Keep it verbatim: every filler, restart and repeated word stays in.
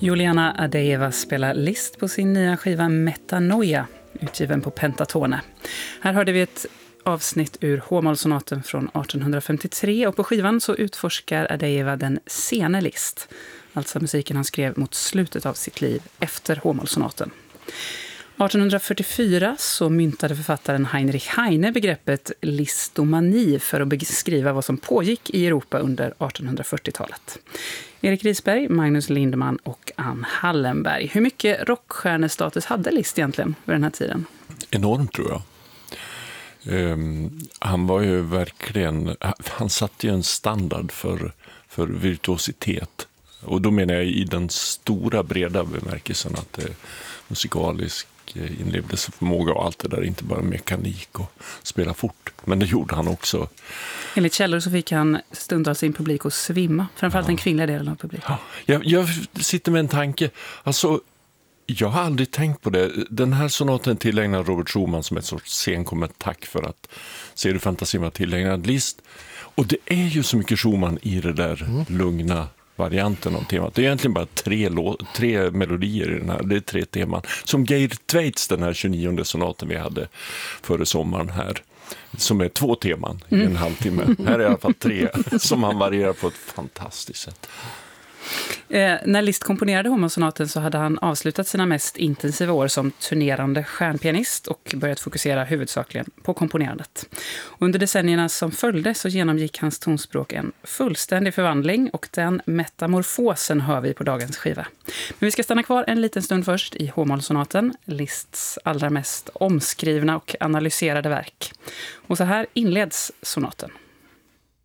Juliana Adejeva spelar Liszt på sin nya skiva Metanoia, utgiven på Pentatone. Här hörde vi ett avsnitt ur H-mollsonaten från arton femtiotre, och på skivan så utforskar Adejeva den sene Liszt, alltså musiken han skrev mot slutet av sitt liv efter H-mollsonaten. arton fyrtiofyra så myntade författaren Heinrich Heine begreppet listomani för att beskriva vad som pågick i Europa under artonhundrafyrtiotalet. Erik Risberg, Magnus Lindemann och Ann Hallenberg. Hur mycket rockstjärnestatus hade Liszt egentligen vid den här tiden? Enormt, tror jag. Um, han var ju verkligen, han satte ju en standard för, för virtuositet. Och då menar jag i den stora breda bemärkelsen att det är musikalisk inlevelseförmåga och allt det där, inte bara mekanik och spela fort. Men det gjorde han också. Enligt källor så fick han stundtals sin publik att svimma, framförallt ja. den kvinnliga delen av publiken. Ja. Jag, jag sitter med en tanke, alltså jag har aldrig tänkt på det. Den här sonaten tillägnar Robert Schumann som ett sorts senkommet tack för att Ser du fantasin var tillägnad Liszt. Och det är ju så mycket Schumann i det där mm. lugna varianten av temat. Det är egentligen bara tre, lå- tre melodier i den här. Det är tre teman. Som Geir Tveits, den här tjugonionde sonaten vi hade före sommaren här. Som är två teman i en mm. halvtimme. Här är i alla fall tre som han varierar på ett fantastiskt sätt. Eh, när Liszt komponerade H-mollsonaten så hade han avslutat sina mest intensiva år som turnerande stjärnpianist och börjat fokusera huvudsakligen på komponerandet. Och under decennierna som följde så genomgick hans tonspråk en fullständig förvandling, och den metamorfosen hör vi på dagens skiva. Men vi ska stanna kvar en liten stund först i H-mollsonaten, Liszts allra mest omskrivna och analyserade verk. Och så här inleds sonaten.